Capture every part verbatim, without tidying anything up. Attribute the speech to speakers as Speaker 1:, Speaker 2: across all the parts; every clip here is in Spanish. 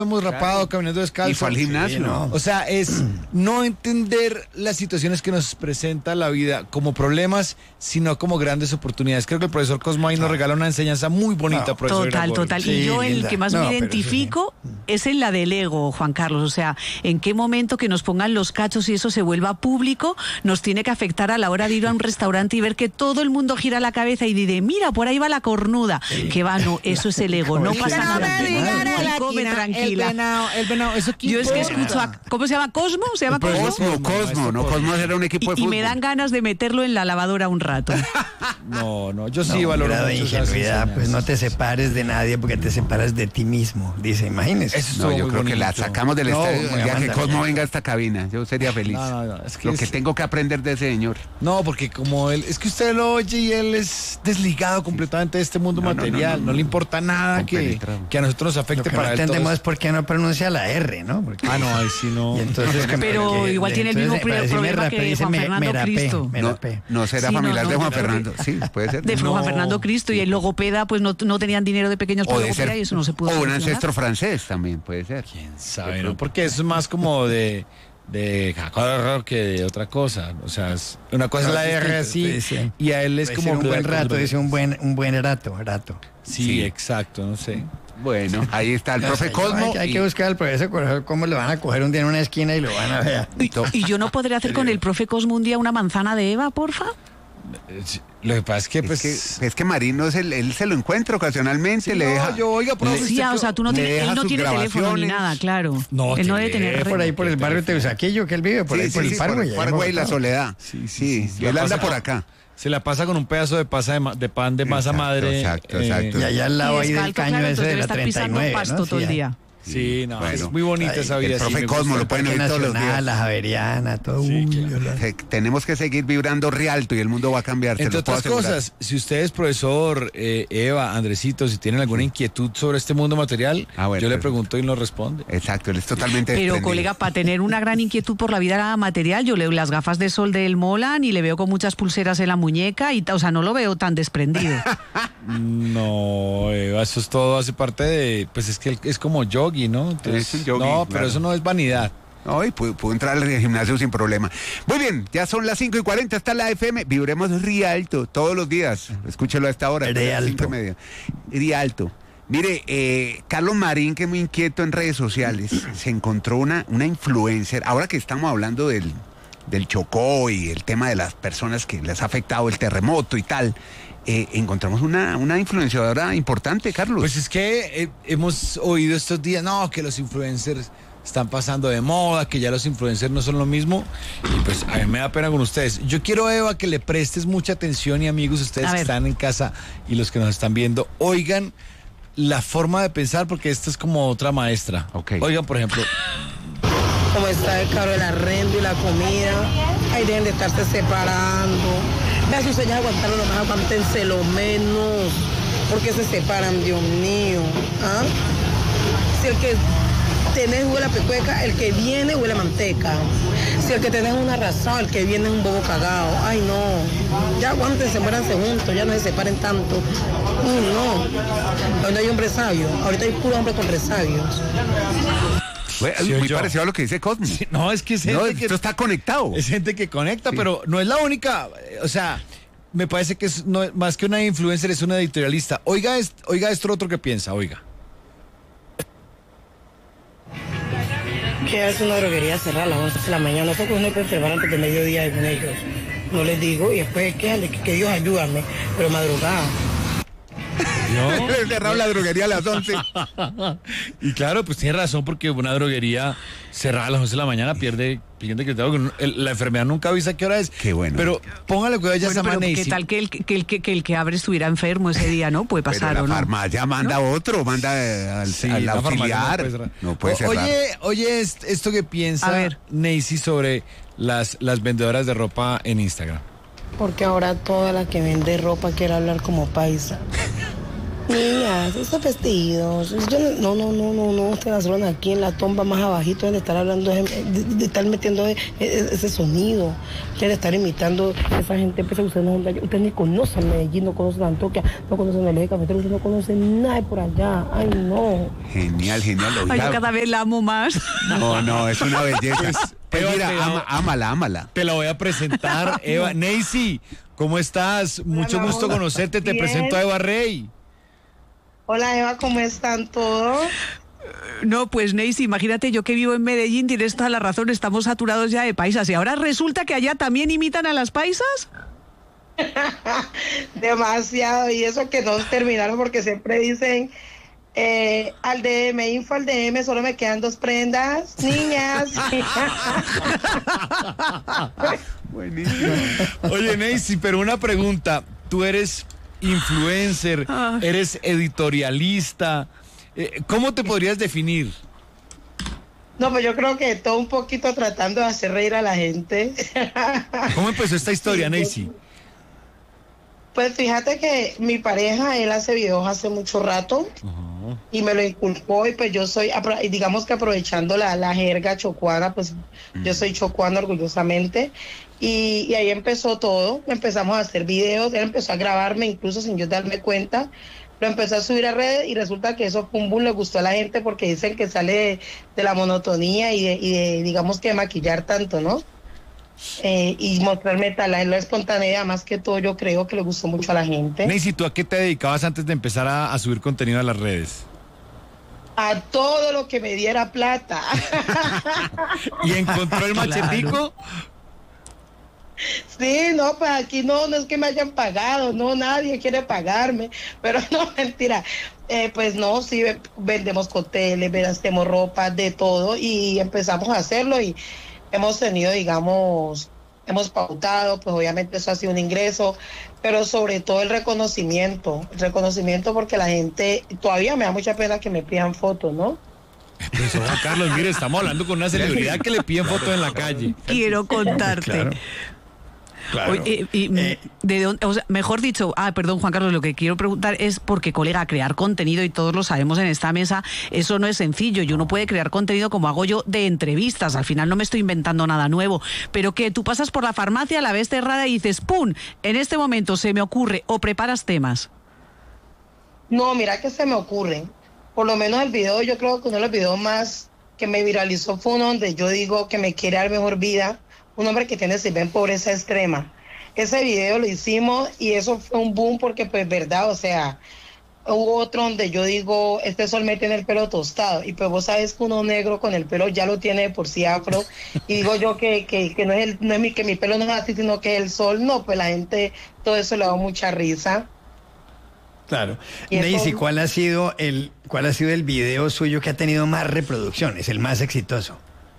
Speaker 1: hemos rapado, claro, caminando descalzo.
Speaker 2: Y fue al gimnasio. Sí,
Speaker 1: no. O sea, es no entender las situaciones que nos presenta la vida como problemas, sino como grandes oportunidades. Creo que el profesor Cosmo ahí nos regala una enseñanza muy bonita,
Speaker 3: no,
Speaker 1: profesor.
Speaker 3: Total, total. Sí, y yo el que más no, me identifico sí. es en la del ego, Juan Carlos. O sea, en qué momento que nos pongan los cachos y eso se vuelva público, nos tiene que afectar a la hora de ir a un restaurante y ver que todo el mundo gira la cabeza y dice, mira, por ahí va la cornuda. Sí. Que va, no, eso es el ego, no pasa nada. Come tranquila.
Speaker 1: El venado, el venado, eso
Speaker 3: yo es que escucho a, ¿cómo se llama? ¿Cosmo? ¿Se llama Cosmo?
Speaker 2: Cosmo, Cosmo, no, Cosmo era un equipo de
Speaker 3: y,
Speaker 2: fútbol.
Speaker 3: Y me dan ganas de meterlo en la lavadora un rato.
Speaker 1: No, no, yo sí
Speaker 4: no,
Speaker 1: valoro mucho
Speaker 4: ingenuidad, pues no te separes de nadie porque te separas de ti mismo, dice, imagínese.
Speaker 2: Eso no, yo creo bonito. que la sacamos del no, estadio, ya que Cosmo venga a esta cabina, yo sería feliz. No, no, no, es que lo es... que tengo que aprender de ese señor.
Speaker 1: No, porque como él, es que usted lo oye y él es desligado completamente de este mundo no, material, no, no, no, no le importa nada que, que a nosotros nos afecte
Speaker 4: lo que
Speaker 1: para
Speaker 4: no
Speaker 1: él.
Speaker 4: Entendemos por qué no pronuncia la R, ¿no? Porque...
Speaker 1: Ah, no, ahí sí no.
Speaker 4: Y entonces,
Speaker 3: pero
Speaker 4: que,
Speaker 3: igual tiene el mismo problema que Juan Fernando Cristo.
Speaker 2: No, no será sí, familiar no, no, de Juan no, Fernando, sí, puede ser.
Speaker 3: De no. Juan Fernando Cristo y el logopeda, pues no, no tenían dinero de pequeños para logopeda y eso no se pudo.
Speaker 2: O un ancestro francés también puede ser.
Speaker 1: Quién sabe, ¿no? Porque eso es más como de de que de otra cosa, o sea, es, una cosa es la R así sí, sí. y a él es
Speaker 4: puede
Speaker 1: como
Speaker 4: un buen rato, dice un buen un buen rato, rato.
Speaker 1: Sí, sí, exacto, no sé.
Speaker 2: Bueno, ahí está el profe Cosmo.
Speaker 4: Hay, hay y... que buscar al profesor cómo lo van a coger un día en una esquina y lo van a ver.
Speaker 3: Y, y yo no podré hacer con el profe Cosmo un día una manzana de Eva, porfa.
Speaker 1: Lo que pasa es que pues
Speaker 2: es que, es que Marino es el, él se lo encuentra ocasionalmente, sí, le no, deja
Speaker 1: yo oiga profe,
Speaker 3: sí, o sea, tú no tienes, él no tiene teléfono ni nada, claro.
Speaker 1: No,
Speaker 3: él no debe tener
Speaker 4: por ahí por el barrio Teusaquillo que él vive, por
Speaker 2: sí,
Speaker 4: ahí
Speaker 2: sí,
Speaker 4: por
Speaker 2: sí,
Speaker 4: el Parque,
Speaker 2: por, Parque y la Soledad.
Speaker 1: Sí, sí,
Speaker 2: sí, sí él anda por acá.
Speaker 1: Se la pasa con un pedazo de, pasa de, de pan de masa
Speaker 2: exacto,
Speaker 1: madre.
Speaker 2: Exacto, exacto.
Speaker 4: Eh, y allá al lado ahí del caño
Speaker 3: claro,
Speaker 4: ese de la treinta y nueve,
Speaker 3: pasto
Speaker 4: ¿no?
Speaker 3: todo el día.
Speaker 1: Sí, no, bueno, es muy bonita esa vida.
Speaker 2: El profe sí, Cosmo lo pueden oír todos los días.
Speaker 4: La Javeriana, todo.
Speaker 1: Sí,
Speaker 4: uy,
Speaker 1: claro.
Speaker 2: Se, tenemos que seguir vibrando Rialto y el mundo va a cambiar.
Speaker 1: Entre otras cosas, si ustedes, profesor, eh, Eva, Andresito, si tienen alguna inquietud sobre este mundo material, ah, bueno, yo le pregunto y nos responde.
Speaker 2: Exacto, él es totalmente
Speaker 3: Pero, colega, para tener una gran inquietud por la vida material, yo leo las gafas de sol del Molan y le veo con muchas pulseras en la muñeca, y o sea, no lo veo tan desprendido.
Speaker 1: No, Eva, eso es todo, hace parte de, pues es que es como yogi, ¿no? Entonces,
Speaker 2: es yogi,
Speaker 1: no, pero
Speaker 2: claro.
Speaker 1: eso no es vanidad.
Speaker 2: No, y puedo, puedo entrar al gimnasio sin problema. Muy bien, ya son las cinco y cuarenta, está la F M, vibremos Rialto todos los días, escúchelo a esta hora.
Speaker 4: Rialto.
Speaker 2: Rialto. Mire, eh, Carlos Marín, que es muy inquieto en redes sociales, se encontró una, una influencer, ahora que estamos hablando del, del Chocó y el tema de las personas que les ha afectado el terremoto y tal, Eh, encontramos una, una influenciadora importante, Carlos.
Speaker 1: Pues es que eh, hemos oído estos días, no, que los influencers están pasando de moda, que ya los influencers no son lo mismo, y pues a mí me da pena con ustedes. Yo quiero, Eva, que le prestes mucha atención, y amigos, ustedes que están en casa y los que nos están viendo, oigan la forma de pensar, porque esta es como otra maestra.
Speaker 2: Okay.
Speaker 1: Oigan, por ejemplo...
Speaker 5: Como está el caro del arrendo y la comida, ahí deben de estarse separando. Vean sus señas aguantaron lo más, aguántense lo menos. ¿Por qué se separan, Dios mío? ¿Ah? Si el que tenés huele a pecueca, el que viene huele a manteca. Si el que tenés una razón, el que viene es un bobo cagado. Ay, no. Ya aguántense, muéranse juntos, ya no se separen tanto. Uy, no. Donde hay hombre sabio, ahorita hay puro hombre con resabios.
Speaker 2: Bueno, sí, muy yo. parecido a lo que dice Cosmo. Sí,
Speaker 1: no, es que es gente
Speaker 2: no,
Speaker 1: que...
Speaker 2: Esto está conectado.
Speaker 1: Es gente que conecta, sí. Pero no es la única. O sea, me parece que es no, más que una influencer, es una editorialista. Oiga, es, oiga esto otro que piensa, oiga.
Speaker 5: Que es una droguería cerrada a las once de la mañana. Nosotros no podemos preparar antes de mediodía con ellos. No les digo, y después quéjale que, que Dios ayúdame, pero madrugada.
Speaker 2: No, le cerraron la droguería a las once.
Speaker 1: Y claro, pues tiene razón, porque una droguería cerrada a las once de la mañana pierde, pierde que el, la enfermedad nunca avisa qué hora es.
Speaker 2: Qué bueno.
Speaker 1: Pero póngale cuidado, ya
Speaker 3: bueno,
Speaker 1: se llama
Speaker 3: ¿qué tal que el que, el, que, que el que abre estuviera enfermo ese día, no? Puede pasar,
Speaker 2: pero
Speaker 3: ¿o
Speaker 2: la
Speaker 3: no?
Speaker 2: farmacia manda ¿no? otro, manda al,
Speaker 1: sí,
Speaker 2: al auxiliar.
Speaker 1: No puede,
Speaker 2: no puede ser.
Speaker 1: Oye, oye, esto que piensa Neisy sobre las, las vendedoras de ropa en Instagram.
Speaker 5: Porque ahora toda la que vende ropa quiere hablar como paisa. Niñas, esos vestidos, yo no, no, no, no, no, ustedes hacerlo aquí en la tomba más abajito, de estar hablando, de, de, de estar metiendo ese sonido, de estar imitando a esa gente, pues ustedes no, ustedes ni conocen Medellín, no conocen Antioquia, no conocen el eje cafetero, ustedes no conocen nada por allá, ay no.
Speaker 2: Genial, genial.
Speaker 3: Ay, yo cada vez la amo más.
Speaker 2: No, no, es una belleza. Pues
Speaker 1: Eva,
Speaker 2: mira,
Speaker 1: te la-
Speaker 2: ama- ámala, ámala.
Speaker 1: Te la voy a presentar, Eva. Neisy, ¿cómo estás? Mucho
Speaker 5: mi
Speaker 1: gusto
Speaker 5: amor.
Speaker 1: conocerte. Te
Speaker 5: Bien.
Speaker 1: presento a Eva Rey.
Speaker 5: Hola Eva, ¿cómo están todos?
Speaker 3: No, pues Neisy, imagínate, yo que vivo en Medellín, tienes toda la razón, estamos saturados ya de paisas. ¿Y ahora resulta que allá también imitan a las paisas?
Speaker 5: Demasiado, y eso que no terminaron porque siempre dicen eh, al D M, info al D M, solo me quedan dos prendas, niñas.
Speaker 2: Buenísimo.
Speaker 1: Oye, Neisy, pero una pregunta. Tú eres influencer,
Speaker 3: Ay.
Speaker 1: eres editorialista. Eh, ¿Cómo te podrías definir?
Speaker 5: No, pues yo creo que todo un poquito tratando de hacer reír a la gente.
Speaker 1: ¿Cómo empezó esta historia, Neisy?
Speaker 5: Pues fíjate que mi pareja, él hace videos hace mucho rato y me lo inculcó, y pues yo soy, apro- digamos que aprovechando la, la jerga chocuana, pues yo soy chocuana orgullosamente, y, y ahí empezó todo. Empezamos a hacer videos, él empezó a grabarme incluso sin yo darme cuenta, lo empezó a subir a redes y resulta que eso pum bum le gustó a la gente porque dicen que sale de, de la monotonía y de, y de, digamos que de maquillar tanto, ¿no? Eh, y mostrarme tal, la espontaneidad más que todo, yo creo que le gustó mucho a la gente.
Speaker 1: Neisy, ¿tú a qué te dedicabas antes de empezar a, a subir contenido a las redes?
Speaker 5: A todo lo que me diera plata.
Speaker 1: ¿Y encontró el machetico?
Speaker 5: Sí, no, pues aquí no, no es que me hayan pagado, no, nadie quiere pagarme, pero no, mentira. Eh, pues no, sí, ve- vendemos cócteles, vendemos ropa, de todo, y empezamos a hacerlo y hemos tenido, digamos, hemos pautado, pues obviamente eso ha sido un ingreso, pero sobre todo el reconocimiento, el reconocimiento porque la gente, todavía me da mucha pena que me pidan fotos, ¿no?
Speaker 1: Pues, Juan Carlos, mire, estamos hablando con una celebridad que le piden fotos en la calle.
Speaker 3: Quiero contarte.
Speaker 4: Claro. Claro.
Speaker 3: Oye, y, y,
Speaker 4: Eh,
Speaker 3: ¿de dónde, o sea, mejor dicho, ah, perdón, Juan Carlos, lo que quiero preguntar es porque, colega, crear contenido, y todos lo sabemos en esta mesa, eso no es sencillo, y uno puede crear contenido como hago yo de entrevistas, al final no me estoy inventando nada nuevo, pero que tú pasas por la farmacia, la ves cerrada y dices, ¡pum!, en este momento se me ocurre, o preparas temas.
Speaker 5: No, mira que se me ocurre. Por lo menos el video, yo creo que uno de los videos más que me viralizó fue uno donde yo digo que me quiere dar mejor vida, un hombre que tiene se ve en pobreza extrema. Ese video lo hicimos y eso fue un boom porque pues verdad, o sea, hubo otro donde yo digo, este sol me tiene el pelo tostado, y pues vos sabes que uno negro con el pelo ya lo tiene de por sí afro, y digo yo que, que, que no es el, no es mi, que mi pelo no es así, sino que es el sol. No, pues la gente, todo eso le da mucha risa.
Speaker 4: Claro.
Speaker 5: Y eso-
Speaker 4: Neisy, ¿cuál ha sido el cuál ha sido el video suyo que ha tenido más reproducciones, el más exitoso?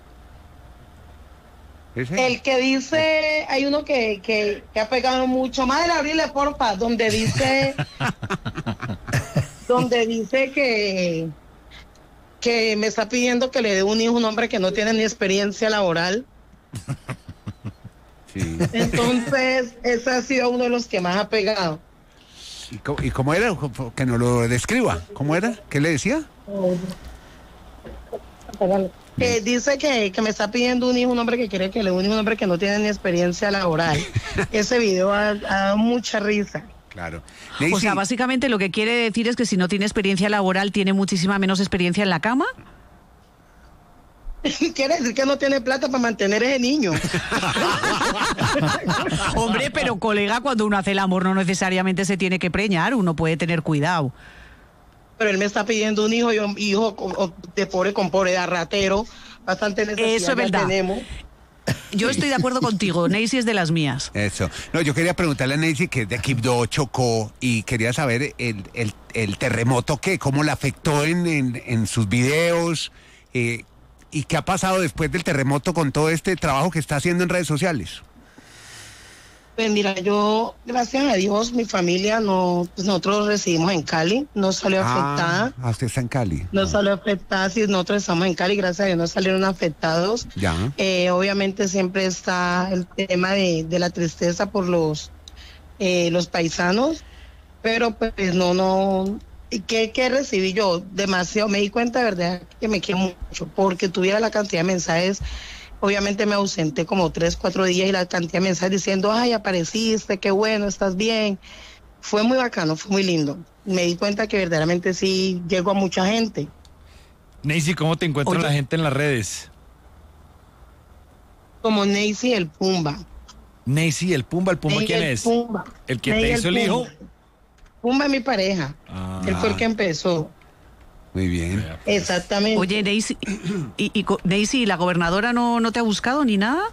Speaker 2: ¿Ese?
Speaker 5: El que dice, hay uno que, que, que ha pegado mucho, madre, abrile porfa, donde dice, donde dice que, que me está pidiendo que le dé un hijo a un hombre que no tiene ni experiencia laboral.
Speaker 2: Sí.
Speaker 5: Entonces, ese ha sido uno de los que más ha pegado.
Speaker 2: ¿Y cómo, y cómo era? Que nos lo describa. ¿Cómo era? ¿Qué le decía?
Speaker 5: Que dice que, que me está pidiendo un hijo, un hombre que quiere que le dé un hijo, un hombre que no tiene ni experiencia laboral. Ese video ha, ha dado mucha risa.
Speaker 2: Claro.
Speaker 3: O
Speaker 2: Neisy,
Speaker 3: sea, básicamente lo que quiere decir es que si no tiene experiencia laboral, tiene muchísima menos experiencia en la cama.
Speaker 5: Quiere decir que no tiene plata para mantener ese niño.
Speaker 3: Hombre, pero colega, cuando uno hace el amor no necesariamente se tiene que preñar, uno puede tener cuidado.
Speaker 5: Pero él me está pidiendo un hijo, y un hijo co- o- de pobre con pobre, de ratero, bastante necesidad.
Speaker 3: Eso es
Speaker 5: ya
Speaker 3: verdad.
Speaker 5: tenemos.
Speaker 3: Yo estoy de acuerdo contigo, Neisy es de las mías.
Speaker 2: Eso. No, yo quería preguntarle a Neisy, que es de Quibdó, Chocó, y quería saber el, el, el terremoto, ¿qué? ¿Cómo le afectó en, en, en sus videos? Eh, ¿Y qué ha pasado después del terremoto con todo este trabajo que está haciendo en redes sociales?
Speaker 5: Pues mira, yo, gracias a Dios, mi familia, no, pues nosotros residimos en Cali, no salió afectada.
Speaker 2: Ah, usted está en Cali.
Speaker 5: No
Speaker 2: Ah,
Speaker 5: salió afectada, si nosotros estamos en Cali, gracias a Dios no salieron afectados.
Speaker 2: Ya.
Speaker 5: Eh, obviamente siempre está el tema de, de la tristeza por los, eh, los paisanos, pero pues no, no, ¿Y qué, qué recibí yo? Demasiado. Me di cuenta de verdad que me quiero mucho, porque tuviera la cantidad de mensajes. Obviamente me ausenté como tres, cuatro días y la cantidad de mensajes diciendo, ay, apareciste, qué bueno, estás bien. Fue muy bacano, fue muy lindo. Me di cuenta que verdaderamente sí llego a mucha gente.
Speaker 1: Neisy, ¿cómo te encuentra
Speaker 3: Oye.
Speaker 1: la gente en las redes?
Speaker 5: Como Neisy el Pumba.
Speaker 1: Neisy, el Pumba, ¿el Pumba
Speaker 5: Ney
Speaker 1: quién
Speaker 5: el
Speaker 1: es?
Speaker 5: Pumba.
Speaker 1: ¿El que
Speaker 5: Ney
Speaker 1: te hizo el
Speaker 5: Pumba.
Speaker 1: hijo?
Speaker 5: Pumba es mi pareja.
Speaker 1: Ah.
Speaker 5: Él fue el que empezó.
Speaker 2: Muy bien.
Speaker 5: Exactamente.
Speaker 3: Oye, Neisy, y, y, co- Neisy, ¿la gobernadora no, no te ha buscado ni nada?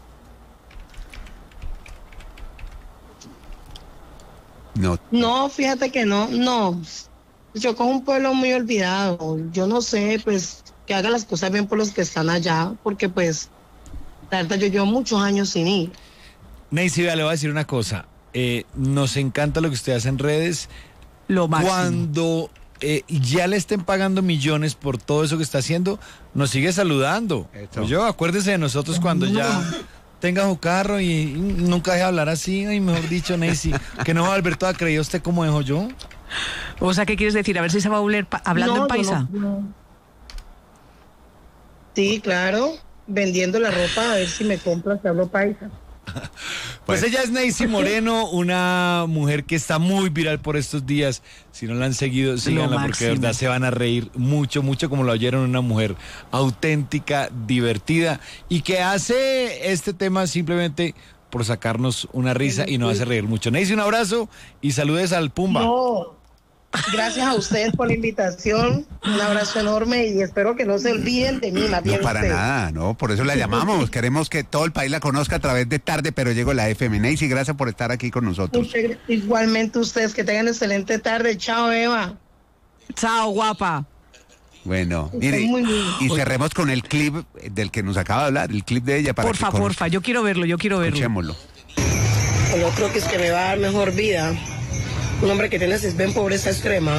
Speaker 2: No.
Speaker 5: No, fíjate que no, no. Yo con un pueblo muy olvidado. Yo no sé, pues, que haga las cosas bien por los que están allá, porque pues, la verdad, yo llevo muchos años sin ir.
Speaker 1: Neisy, vea, le voy a decir una cosa. Eh, nos encanta lo que usted hace en redes.
Speaker 3: Lo máximo.
Speaker 1: Cuando eh, ya le estén pagando millones por todo eso que está haciendo, nos sigue saludando.
Speaker 2: Eso.
Speaker 1: Pues yo, acuérdese de nosotros cuando ya tenga su carro y, y nunca deje de hablar así. Ay, mejor dicho, Neisy, que no va a volver toda creída usted como dejo yo.
Speaker 3: O sea, ¿qué quieres decir? A ver si se va a volver pa- hablando
Speaker 5: No,
Speaker 3: en
Speaker 5: yo
Speaker 3: paisa.
Speaker 5: no- no. Sí, claro, vendiendo la ropa, a ver si me compras, que hablo paisa.
Speaker 1: Pues
Speaker 2: Pues-
Speaker 1: ella es Neisy Moreno, una mujer que está muy viral por estos días. Si no la han seguido, síganla porque de
Speaker 3: máximo.
Speaker 1: verdad se van a reír mucho, mucho como lo oyeron, una mujer auténtica, divertida y que hace este tema simplemente por sacarnos una risa y nos hace reír mucho. Neisy, un abrazo y saludes al Pumba.
Speaker 5: No, gracias a ustedes por la invitación, un abrazo enorme y espero que no se olviden de mí, más bien
Speaker 2: No, para
Speaker 5: ustedes.
Speaker 2: nada, no, por eso la llamamos. Queremos que todo el país la conozca a través de Tarde, pero llegó la F M. Neisy, gracias por estar aquí con nosotros.
Speaker 5: Muchas gra- Igualmente ustedes, que tengan excelente tarde. Chao, Eva.
Speaker 3: Chao, guapa.
Speaker 2: Bueno,
Speaker 5: Está
Speaker 2: mire,
Speaker 5: muy bien.
Speaker 2: y cerremos con el clip del que nos acaba de hablar, el clip de ella para
Speaker 3: Porfa,
Speaker 2: que conozca.
Speaker 3: porfa, yo quiero verlo, yo quiero verlo.
Speaker 2: Escuchémoslo.
Speaker 5: El otro que es que me va a dar mejor vida. Un hombre que tiene ven pobreza extrema.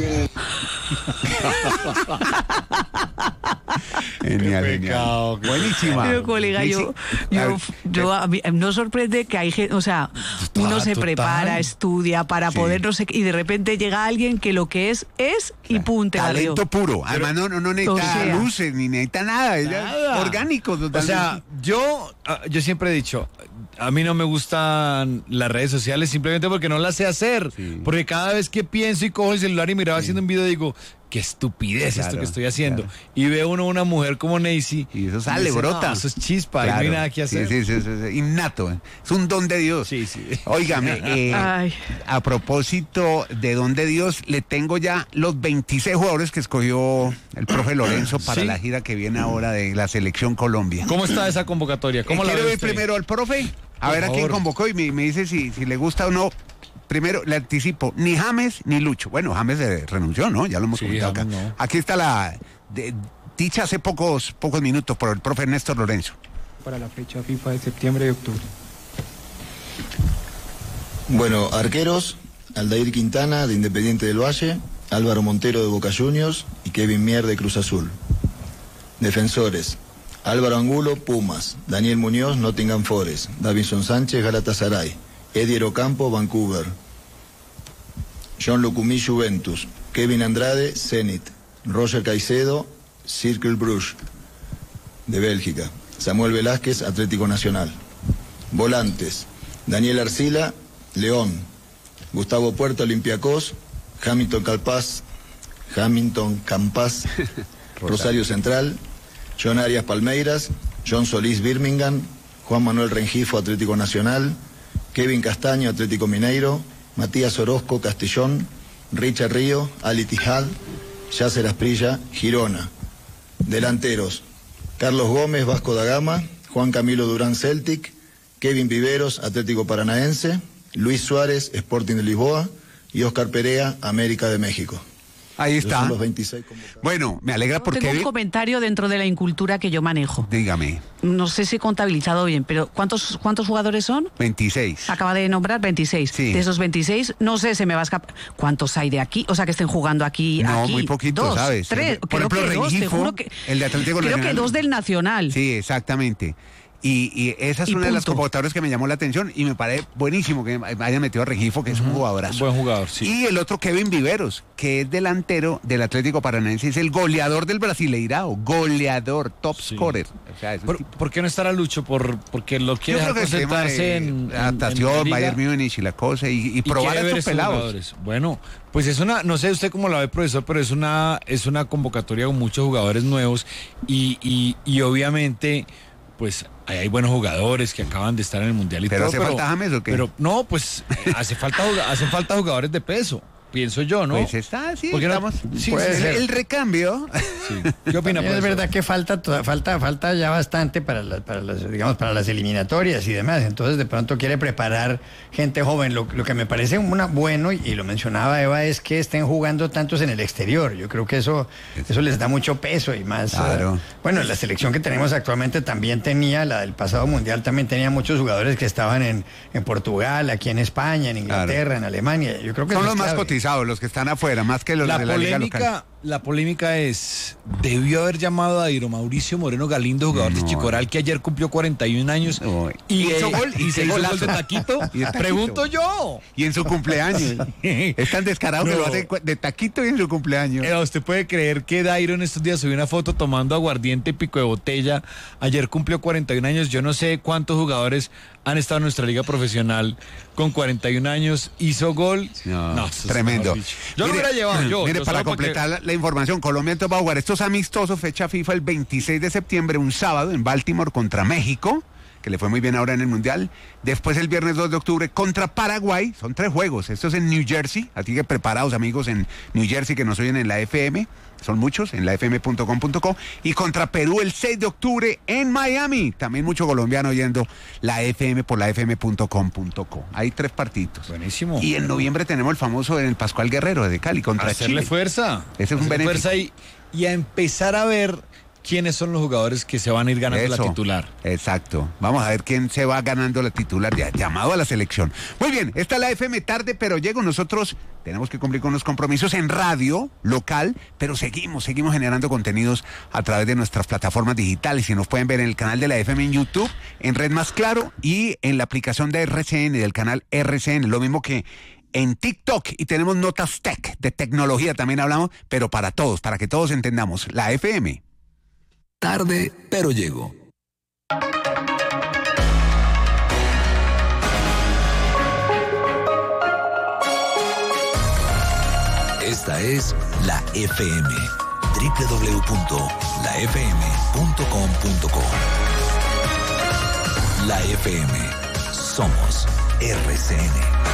Speaker 2: Genial,
Speaker 1: Qué
Speaker 2: genial.
Speaker 1: pecado, qué
Speaker 2: Buenísima.
Speaker 3: Pero, colega,
Speaker 2: Neisy,
Speaker 3: yo,
Speaker 2: a
Speaker 3: yo,
Speaker 2: ver,
Speaker 3: yo a mí, no sorprende que hay gente, o sea, uno
Speaker 1: Total,
Speaker 3: se
Speaker 1: total.
Speaker 3: prepara, estudia para
Speaker 2: Sí.
Speaker 3: poder, no sé, qué, y de repente llega alguien que lo que es, es y punte barrio.
Speaker 2: talento puro. Además, no, no, no necesita
Speaker 3: O sea.
Speaker 2: luces, ni necesita nada. ella es
Speaker 1: Nada.
Speaker 2: orgánico,
Speaker 1: O
Speaker 2: totalmente.
Speaker 1: sea, yo, ah, yo siempre he dicho, a mí no me gustan las redes sociales simplemente porque no las sé hacer.
Speaker 2: Sí.
Speaker 1: Porque cada vez que pienso y cojo el celular y me grabo haciendo un video, digo, qué estupidez esto
Speaker 2: Claro,
Speaker 1: que estoy haciendo.
Speaker 2: claro.
Speaker 1: Y veo uno una mujer como Neisy.
Speaker 2: Y eso sale,
Speaker 1: dice,
Speaker 2: brota.
Speaker 1: "No, eso es chispa, y no
Speaker 2: Claro.
Speaker 1: hay nada que hacer.
Speaker 2: Sí, sí, sí, sí, sí, innato. ¿eh? Es un don de Dios.
Speaker 1: Sí, sí.
Speaker 2: Óigame, eh,
Speaker 3: Ay.
Speaker 2: a propósito de don de Dios, le tengo ya los veintiséis jugadores que escogió el profe Lorenzo para
Speaker 1: Sí.
Speaker 2: la gira que viene ahora de la Selección Colombia.
Speaker 1: ¿Cómo está esa convocatoria? ¿Cómo
Speaker 2: Eh,
Speaker 1: la
Speaker 2: ¿Quiere
Speaker 1: ve
Speaker 2: ver
Speaker 1: usted?
Speaker 2: primero al profe? A
Speaker 1: Por
Speaker 2: ver a quién
Speaker 1: favor.
Speaker 2: convocó y me, me dice si, si le gusta o no. Primero, le anticipo, ni James ni Lucho. Bueno, James eh, renunció, ¿no? Ya lo hemos
Speaker 1: Sí,
Speaker 2: comentado acá.
Speaker 1: James no.
Speaker 2: Aquí está la de- dicha hace pocos, pocos minutos por el profe Néstor Lorenzo.
Speaker 6: Para la fecha FIFA de septiembre y octubre.
Speaker 7: Bueno, arqueros, Aldair Quintana de Independiente del Valle, Álvaro Montero de Boca Juniors y Kevin Mier de Cruz Azul. Defensores, Álvaro Angulo, Pumas, Daniel Muñoz, Nottingham Forest, Davinson Sánchez, Galatasaray, Eddie Ocampo, Vancouver, John Lucumí, Juventus, Kevin Andrade, Zenit, Roger Caicedo, Circle Bruges de Bélgica, Samuel Velázquez, Atlético Nacional. Volantes, Daniel Arcila, León, Gustavo Puerto, Olympiacos, Hamilton Calpaz, Hamilton Campas, Rosario Central, John Arias Palmeiras, John Solís Birmingham, Juan Manuel Rengifo, Atlético Nacional, Kevin Castaño, Atlético Mineiro, Matías Orozco, Castellón, Richard Río, Ali Tijal, Yasser Asprilla, Girona. Delanteros, Carlos Gómez, Vasco da Gama, Juan Camilo Durán, Celtic, Kevin Viveros, Atlético Paranaense, Luis Suárez, Sporting de Lisboa y Oscar Perea, América de México.
Speaker 2: Ahí
Speaker 7: Esos
Speaker 2: está.
Speaker 7: son los veintiséis convocados.
Speaker 2: Bueno, me alegra porque...
Speaker 3: Tengo un comentario dentro de la incultura que yo manejo.
Speaker 2: Dígame,
Speaker 3: No sé si he contabilizado bien, pero ¿cuántos, cuántos jugadores son?
Speaker 2: veintiséis.
Speaker 3: Acaba de nombrar veintiséis.
Speaker 2: Sí.
Speaker 3: De esos veintiséis, no sé, se me va a escapar. ¿Cuántos hay de aquí? O sea, que estén jugando aquí.
Speaker 2: No,
Speaker 3: aquí.
Speaker 2: muy poquito,
Speaker 3: dos,
Speaker 2: ¿sabes?
Speaker 3: Tres.
Speaker 2: Por
Speaker 3: creo
Speaker 2: ejemplo,
Speaker 3: que dos, te
Speaker 2: Rengifo,
Speaker 3: juro que,
Speaker 2: el de Atlético
Speaker 3: creo
Speaker 2: Nacional.
Speaker 3: que dos del Nacional.
Speaker 2: Sí, exactamente. Y, y esa es
Speaker 3: Y
Speaker 2: una de las
Speaker 3: punto.
Speaker 2: convocatorias que me llamó la atención y me parece buenísimo que haya metido a Regifo, que es un jugadorazo.
Speaker 1: Buen jugador, sí.
Speaker 2: Y el otro, Kevin Viveros, que es delantero del Atlético Paranaense, es el goleador del Brasileirao, goleador, top
Speaker 1: Sí.
Speaker 2: scorer. O sea, es un
Speaker 1: ¿Por,
Speaker 2: tipo-
Speaker 1: por qué no estará Lucho? Por, porque lo
Speaker 2: Yo
Speaker 1: quiere
Speaker 2: creo
Speaker 1: dejar
Speaker 2: que el tema
Speaker 1: concentrarse
Speaker 2: de
Speaker 1: en, en-
Speaker 2: adaptación,
Speaker 1: en la liga.
Speaker 2: Bayern Múnich y la cosa, y, y
Speaker 1: Y
Speaker 2: probar a
Speaker 1: quiere ver
Speaker 2: estos
Speaker 1: esos
Speaker 2: pelados.
Speaker 1: jugadores. Bueno, pues es una, no sé usted cómo la ve, profesor, pero es una, es una convocatoria con muchos jugadores nuevos y, y, y obviamente, pues ahí hay buenos jugadores que acaban de estar en el Mundial y
Speaker 2: ¿Pero
Speaker 1: todo.
Speaker 2: hace falta James o qué?
Speaker 1: Pero no, pues eh, hace falta, juga- hacen falta jugadores de peso, pienso yo, ¿no?
Speaker 2: Pues está, sí,
Speaker 1: ¿Por qué no?
Speaker 2: estamos.
Speaker 1: Sí,
Speaker 4: puede
Speaker 2: el,
Speaker 4: ser.
Speaker 2: el recambio.
Speaker 1: Sí. ¿Qué opina,
Speaker 4: Es
Speaker 1: profesor?
Speaker 4: verdad que falta, toda- falta, falta ya bastante para las, para las, digamos, para las eliminatorias y demás. Entonces, de pronto quiere preparar gente joven. Lo, lo que me parece una, bueno, y, y lo mencionaba Eva, es que estén jugando tantos en el exterior. Yo creo que eso, eso les da mucho peso y más.
Speaker 2: Claro.
Speaker 4: eh, bueno, la selección que tenemos actualmente también tenía, la del pasado mundial también tenía muchos jugadores que estaban en, en Portugal, aquí en España, en Inglaterra, en Alemania. Yo creo que
Speaker 2: Son
Speaker 4: eso
Speaker 2: los
Speaker 4: es
Speaker 2: más
Speaker 4: clave.
Speaker 2: cotizados, los que están afuera, más que los
Speaker 1: La
Speaker 2: de la liga local.
Speaker 1: polémica, la polémica es, debió haber llamado a Dairo Mauricio Moreno Galindo, jugador de
Speaker 2: No.
Speaker 1: Chicoral, que ayer cumplió cuarenta y un años,
Speaker 2: No.
Speaker 1: y,
Speaker 2: Hizo
Speaker 1: eh,
Speaker 2: gol,
Speaker 1: y se hizo
Speaker 2: golazo.
Speaker 1: gol de taquito.
Speaker 2: Y de taquito.
Speaker 1: Pregunto yo.
Speaker 2: Y en su cumpleaños. Es tan descarado que
Speaker 1: No.
Speaker 2: lo hace cu- de taquito y en su cumpleaños.
Speaker 1: Eh, ¿Usted puede creer que Dairo en estos días subió una foto tomando aguardiente y pico de botella? Ayer cumplió cuarenta y un años. Yo no sé cuántos jugadores han estado en nuestra liga profesional con cuarenta y un años. Hizo gol.
Speaker 2: No,
Speaker 1: eso es
Speaker 2: tremendo.
Speaker 1: mejor dicho. Yo lo hubiera llevado yo.
Speaker 2: Mire,
Speaker 1: yo
Speaker 2: para
Speaker 1: solo porque-
Speaker 2: completar la, la información, Colombia entonces va a jugar estos amistosos, fecha FIFA el veintiséis de septiembre, un sábado en Baltimore contra México, que le fue muy bien ahora en el Mundial. Después el viernes dos de octubre contra Paraguay, son tres juegos. Esto es en New Jersey, así que preparados amigos en New Jersey que nos oyen en la F M, son muchos, en la f m punto com punto co. Y contra Perú el seis de octubre en Miami, también mucho colombiano oyendo la F M por la f m punto com punto co. Hay tres partidos.
Speaker 1: Buenísimo.
Speaker 2: Y en noviembre tenemos el famoso en el Pascual Guerrero de Cali contra
Speaker 1: hacerle
Speaker 2: Chile.
Speaker 1: fuerza.
Speaker 2: Ese es un
Speaker 1: Hacerle
Speaker 2: beneficio.
Speaker 1: fuerza y, y a empezar a ver quiénes son los jugadores que se van a ir ganando
Speaker 2: Eso,
Speaker 1: la titular.
Speaker 2: Exacto. Vamos a ver quién se va ganando la titular, ya, llamado a la selección. Muy bien, esta es la F M tarde, pero llego. Nosotros tenemos que cumplir con los compromisos en radio local, pero seguimos, seguimos generando contenidos a través de nuestras plataformas digitales. Y nos pueden ver en el canal de la F M en YouTube, en Red Más Claro y en la aplicación de R C N, del canal R C N. Lo mismo que en TikTok, y tenemos notas tech, de tecnología también hablamos, pero para todos, para que todos entendamos. La F M.
Speaker 8: Tarde, pero llego. Esta es la F M. doble u doble u doble u punto la f m punto com punto co. La F M. Somos R C N.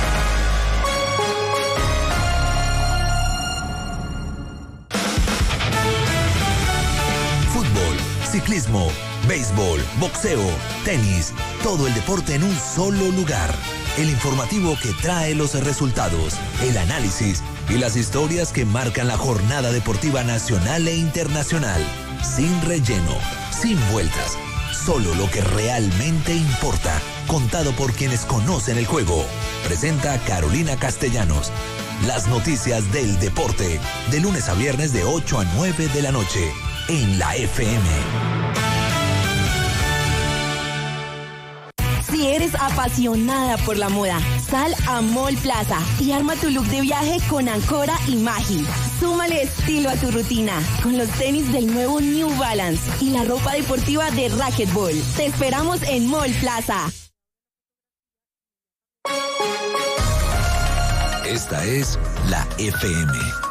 Speaker 8: Fútbol, ciclismo, béisbol, boxeo, tenis, todo el deporte en un solo lugar. El informativo que trae los resultados, el análisis y las historias que marcan la jornada deportiva nacional e internacional. Sin relleno, sin vueltas, solo lo que realmente importa, contado por quienes conocen el juego. Presenta Carolina Castellanos. Las noticias del deporte, de lunes a viernes de ocho a nueve de la noche, en la F M.
Speaker 9: Si eres apasionada por la moda, sal a Mall Plaza y arma tu look de viaje con Ancora y Magi. Súmale estilo a tu rutina con los tenis del nuevo New Balance y la ropa deportiva de Racquetball. Te esperamos en Mall Plaza.
Speaker 8: Esta es la F M.